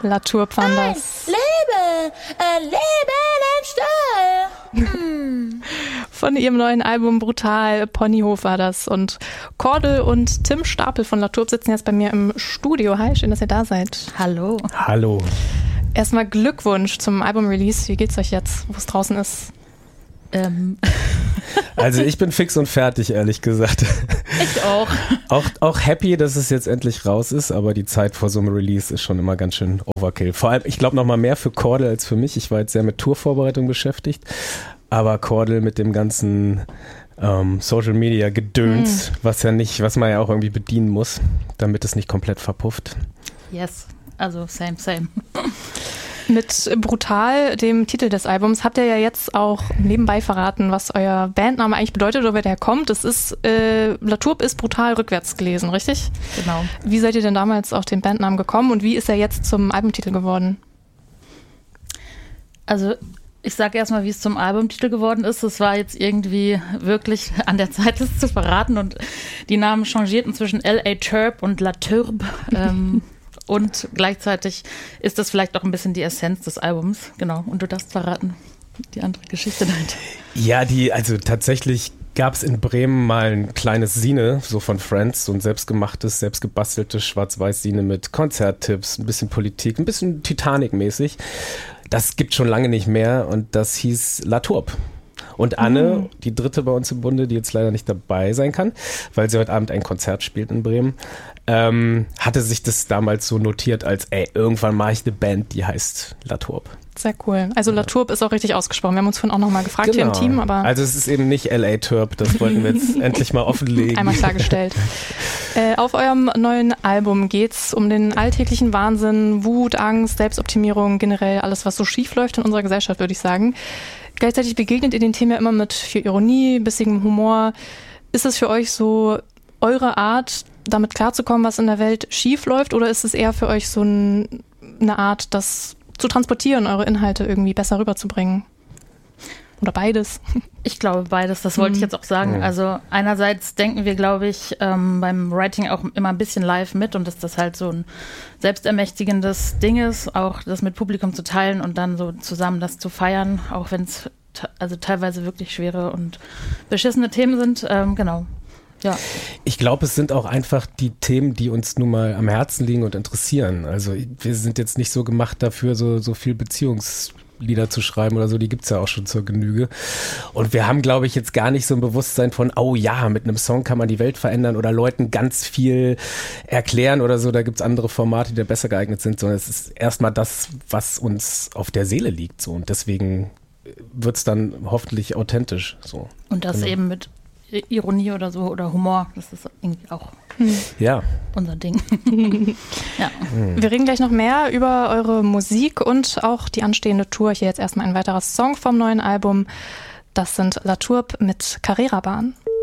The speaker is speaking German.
La Tourbe waren das. Leben im Stall. Von ihrem neuen Album Brutal, Ponyhof war das. Und Cordel und Tim Stapel von La Tourbe sitzen jetzt bei mir im Studio. Hi, schön, dass ihr da seid. Hallo. Hallo. Erstmal Glückwunsch zum Album-Release. Wie geht's euch jetzt, wo es draußen ist? Also ich bin fix und fertig, ehrlich gesagt. Ich auch. Auch happy, dass es jetzt endlich raus ist, aber die Zeit vor so einem Release ist schon immer ganz schön Overkill. Vor allem, ich glaube noch mal mehr für Cordel als für mich. Ich war jetzt sehr mit Tourvorbereitung beschäftigt, aber Cordel mit dem ganzen Social Media Gedöns, was man ja auch irgendwie bedienen muss, damit es nicht komplett verpufft. Yes, also same. Mit Brutal, dem Titel des Albums, habt ihr ja jetzt auch nebenbei verraten, was euer Bandname eigentlich bedeutet oder wer der kommt. Es ist, La Tourbe ist brutal rückwärts gelesen, richtig? Genau. Wie seid ihr denn damals auf den Bandnamen gekommen und wie ist er jetzt zum Albumtitel geworden? Also ich sage erstmal, wie es zum Albumtitel geworden ist. Es war jetzt irgendwie wirklich an der Zeit, das zu verraten und die Namen changierten zwischen L.A. Tourbe und La Tourbe. Und gleichzeitig ist das vielleicht auch ein bisschen die Essenz des Albums. Genau. Und du darfst verraten, die andere Geschichte dahinter. Ja, also tatsächlich gab es in Bremen mal ein kleines Sine, so von Friends, so ein selbstgemachtes, selbstgebasteltes Schwarz-Weiß-Sine mit Konzerttipps, ein bisschen Politik, ein bisschen Titanic-mäßig. Das gibt schon lange nicht mehr und das hieß La Tourbe. Und Anne, die dritte bei uns im Bunde, die jetzt leider nicht dabei sein kann, weil sie heute Abend ein Konzert spielt in Bremen, hatte sich das damals so notiert als, irgendwann mache ich eine Band, die heißt La Tourbe. Sehr cool. Also La Tourbe ist auch richtig ausgesprochen. Wir haben uns vorhin auch nochmal gefragt hier im Team. Aber also es ist eben nicht L.A. Tourbe, das wollten wir jetzt endlich mal offenlegen. Einmal klargestellt. Auf eurem neuen Album geht's um den alltäglichen Wahnsinn, Wut, Angst, Selbstoptimierung, generell alles, was so schief läuft in unserer Gesellschaft, würde ich sagen. Gleichzeitig begegnet ihr den Themen ja immer mit viel Ironie, bissigem Humor. Ist es für euch so eure Art, damit klarzukommen, was in der Welt schief läuft, oder ist es eher für euch so eine Art, das zu transportieren, eure Inhalte irgendwie besser rüberzubringen? Oder beides? Ich glaube beides, das wollte ich jetzt auch sagen. Also einerseits denken wir, glaube ich, beim Writing auch immer ein bisschen live mit und dass das halt so ein selbstermächtigendes Ding ist, auch das mit Publikum zu teilen und dann so zusammen das zu feiern, auch wenn es also teilweise wirklich schwere und beschissene Themen sind. Genau. Ja. Ich glaube, es sind auch einfach die Themen, die uns nun mal am Herzen liegen und interessieren. Also wir sind jetzt nicht so gemacht dafür, so viel Beziehungslieder zu schreiben oder so, die gibt's ja auch schon zur Genüge. Und wir haben, glaube ich, jetzt gar nicht so ein Bewusstsein von, oh ja, mit einem Song kann man die Welt verändern oder Leuten ganz viel erklären oder so, da gibt's andere Formate, die da besser geeignet sind, sondern es ist erstmal das, was uns auf der Seele liegt, so. Und deswegen wird's dann hoffentlich authentisch, so. Und das eben mit Ironie oder so oder Humor, das ist irgendwie auch unser Ding. Ja. Wir reden gleich noch mehr über eure Musik und auch die anstehende Tour. Hier jetzt erstmal ein weiterer Song vom neuen Album. Das sind La Tourbe mit Carrera Bahn.